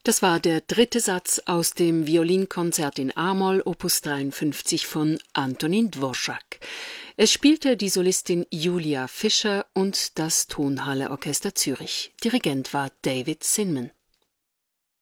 Das war der dritte Satz aus dem Violinkonzert in a-Moll Opus 53 von Antonín Dvořák. Es spielte die Solistin Julia Fischer und das Tonhalle Orchester Zürich. Dirigent war David Zinman.